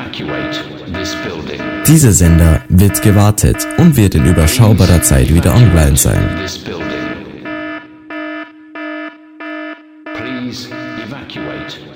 Dieser Sender wird gewartet und wird in überschaubarer Zeit wieder online sein. Please evacuate